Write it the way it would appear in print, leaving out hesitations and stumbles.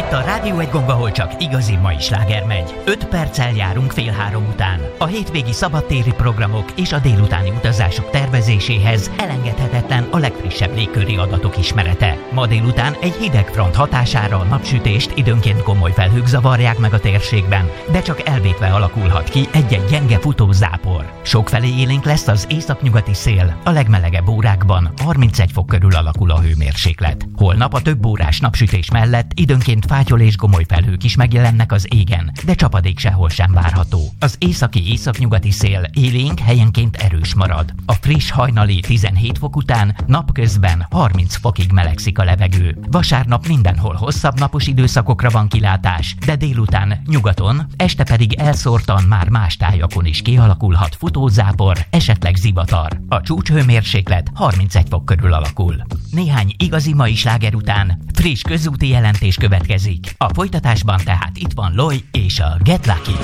Itt a Rádió Egy Gomb, ahol csak igazi mai sláger megy. 5 perccel járunk 2:30 után. A hétvégi szabadtéri programok és a délutáni utazások tervezéséhez elengedhetetlen a legfrissebb légköri adatok ismerete. Ma délután egy hideg front hatására a napsütést időnként komoly felhők zavarják meg a térségben, de csak elvétve alakulhat ki egy-egy gyenge futózápor. Sokfelé élénk lesz az északnyugati szél, a legmelegebb órákban 31 fok körül alakul a hőmérséklet. Holnap a több órás napsütés mellett időnként fátyol és gomoly felhők is megjelennek az égen, de csapadék sehol sem várható. Az északi-északnyugati szél élénk, helyenként erős marad. A friss hajnali 17 fok után napközben 30 fokig melegszik a levegő. Vasárnap mindenhol hosszabb napos időszakokra van kilátás, de délután nyugaton, este pedig elszórtan már más tájakon is kialakulhat futózápor, esetleg zivatar. A csúcshőmérséklet 31 fok körül alakul. Néhány igazi mai sláger után friss közúti jelentés következik. A folytatásban tehát itt van Loy és a Get Lucky.